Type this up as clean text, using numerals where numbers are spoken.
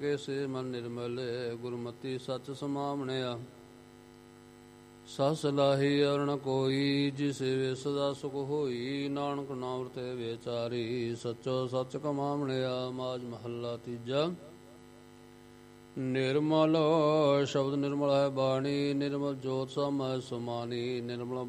ਸੇ ਮਨ ਨਿਰਮਲ ਗੁਰਮਤੀ ਸੱਚ ਸਮਾਵਣਿਆ। ਸਸ ਲਾਹੀ ਅਰਣ ਕੋਈ ਜਿਸੇ ਵੇ ਸਦਾ ਸੁਖ ਹੋਈ। ਨਾਨਕ ਨਾਮ ਤੇ ਵਿਚਾਰੀ ਸੱਚੋ ਸੱਚ ਕਮਾਵਣਿਆ। ਮਾਝ ਮਹੱਲਾ ਤੀਜਾ। ਨਿਰਮਲ ਸ਼ਬਦ ਨਿਰਮਲ ਹੈ ਬਾਣੀ। ਨਿਰਮਲ ਜੋਤ ਸਮੈ ਸੁਮਾਨੀ। ਨਿਰਮਲ